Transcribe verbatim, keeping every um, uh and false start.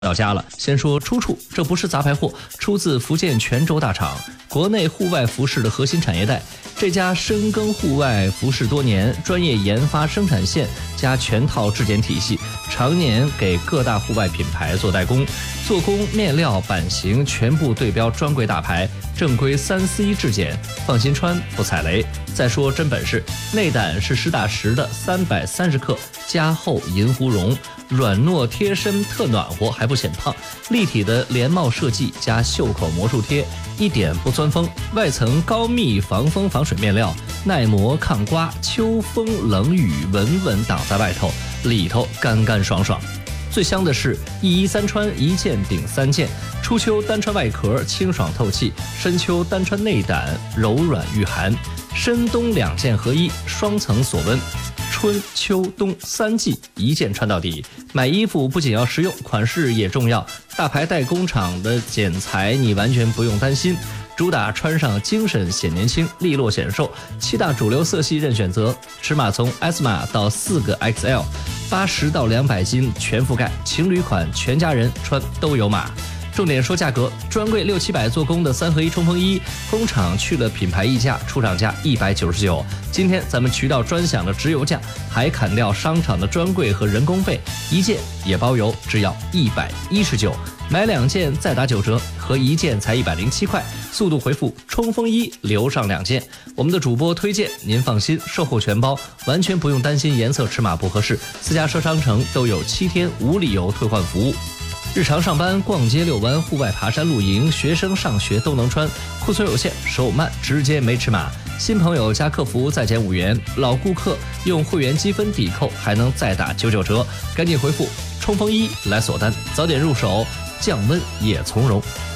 到家了。先说出处，这不是杂牌货，出自福建泉州大厂，国内户外服饰的核心产业带。这家深耕户外服饰多年，专业研发生产线加全套质检体系，常年给各大户外品牌做代工，做工、面料、版型全部对标专柜大牌，正规三 C 质检，放心穿不踩雷。再说真本事，内胆是实打实的三百三十克，加厚银狐绒，软糯贴身，特暖和，还不显胖。立体的连帽设计加袖口魔术贴，一点不钻风。外层高密防风防水面料，耐磨抗刮，秋风冷雨稳稳挡在外头，里头干干爽爽。最香的是一衣三穿，一件顶三件。初秋单穿外壳，清爽透气；深秋单穿内胆，柔软御寒。深冬两件合一，双层锁温。春秋冬三季一件穿到底。买衣服不仅要实用，款式也重要。大牌代工厂的剪裁你完全不用担心，主打穿上精神显年轻，利落显瘦。七大主流色系任选择，尺码从 S 码到四个 X L， 八十到两百斤全覆盖。情侣款全家人穿都有码。重点说价格，专柜六七百做工的三合一冲锋衣，工厂去了品牌溢价，出厂价一百九十九。今天咱们渠道专享的直邮价，还砍掉商场的专柜和人工费，一件也包邮，只要一百一十九。买两件再打九折，合一件才一百零七块。速度回复冲锋衣，留上两件。我们的主播推荐，您放心，售后全包，完全不用担心颜色尺码不合适。私家车商城都有七天无理由退换服务。日常上班、逛街、遛弯、户外爬山、露营，学生上学都能穿。库存有限，手慢，直接没尺码。新朋友加客服再减五元，老顾客用会员积分抵扣，还能再打九九折。赶紧回复冲锋衣来锁单，早点入手，降温也从容。